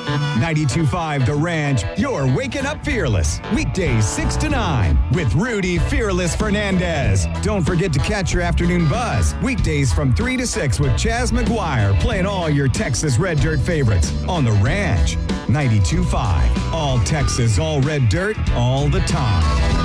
92.5 The Ranch, you're waking up fearless. Weekdays 6 to 9 with Rudy Fearless Fernandez. Don't forget to catch your afternoon buzz. Weekdays from 3 to 6 with Chaz McGuire playing all your Texas Red Dirt favorites on The Ranch. 92.5. All Texas, all Red Dirt, all the time.